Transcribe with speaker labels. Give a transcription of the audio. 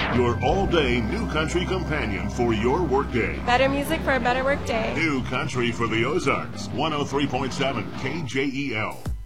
Speaker 1: Your all-day New Country companion for your workday.
Speaker 2: Better music for a better workday.
Speaker 1: New Country for the Ozarks. 103.7 KJEL.